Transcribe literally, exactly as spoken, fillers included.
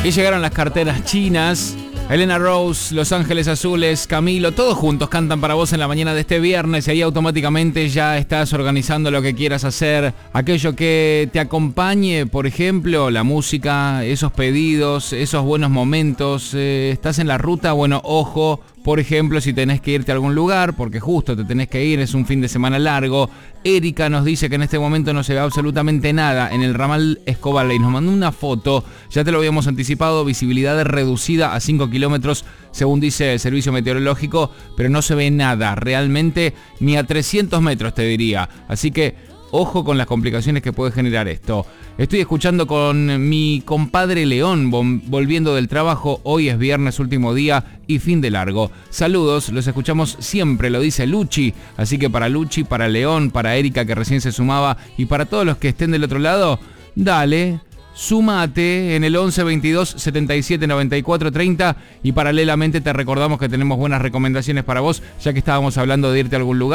Y llegaron las carteras chinas. Elena Rose, Los Ángeles Azules, Camilo, todos juntos cantan para vos en la mañana de este viernes y ahí automáticamente ya estás organizando lo que quieras hacer, aquello que te acompañe, por ejemplo, la música, esos pedidos, esos buenos momentos, eh, estás en la ruta, bueno, ojo, por ejemplo, si tenés que irte a algún lugar, porque justo te tenés que ir, es un fin de semana largo. Erika nos dice que en este momento no se ve absolutamente nada en el ramal Escobar y nos mandó una foto, ya te lo habíamos anticipado, visibilidad reducida a cinco kilómetros según dice el servicio meteorológico, pero no se ve nada, realmente ni a trescientos metros te diría, así que ojo con las complicaciones que puede generar esto. Estoy escuchando con mi compadre León, volviendo del trabajo. Hoy es viernes, último día y fin de largo. Saludos, los escuchamos siempre, lo dice Luchi. Así que para Luchi, para León, para Erika que recién se sumaba y para todos los que estén del otro lado, dale, sumate en el once veintidós setenta y siete noventa y cuatro treinta y paralelamente te recordamos que tenemos buenas recomendaciones para vos, ya que estábamos hablando de irte a algún lugar.